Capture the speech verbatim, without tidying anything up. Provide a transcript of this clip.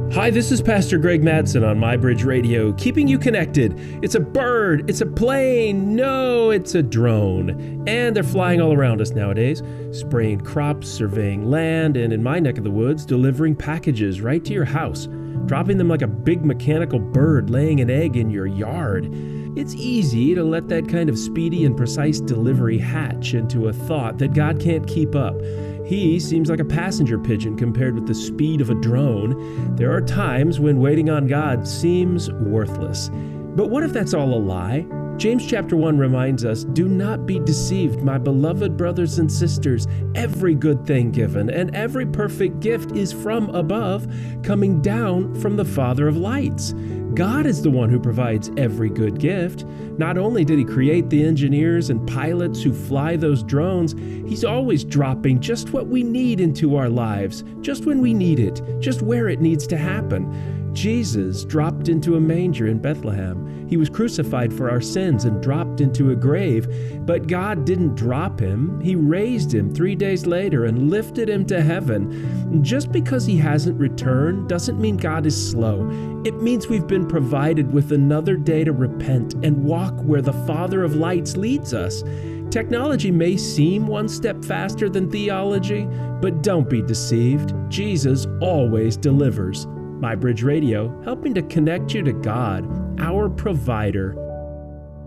Hi, this is Pastor Greg Madsen on MyBridge Radio, keeping you connected. It's a bird, it's a plane, no, it's a drone. And they're flying all around us nowadays, spraying crops, surveying land, and in my neck of the woods, delivering packages right to your house, dropping them like a big mechanical bird laying an egg in your yard. It's easy to let that kind of speedy and precise delivery hatch into a thought that God can't keep up. He seems like a passenger pigeon compared with the speed of a drone. There are times when waiting on God seems worthless. But what if that's all a lie? James chapter one reminds us, "Do not be deceived, my beloved brothers and sisters. Every good thing given and every perfect gift is from above, coming down from the Father of lights." God is the one who provides every good gift. Not only did He create the engineers and pilots who fly those drones, He's always dropping just what we need into our lives, just when we need it, just where it needs to happen. Jesus dropped into a manger in Bethlehem. He was crucified for our sins and dropped into a grave. But God didn't drop Him. He raised Him three days later and lifted Him to heaven. Just because He hasn't returned doesn't mean God is slow. It means we've been provided with another day to repent and walk where the Father of lights leads us. Technology may seem one step faster than theology, but don't be deceived. Jesus always delivers. MyBridge Radio, helping to connect you to God, our provider.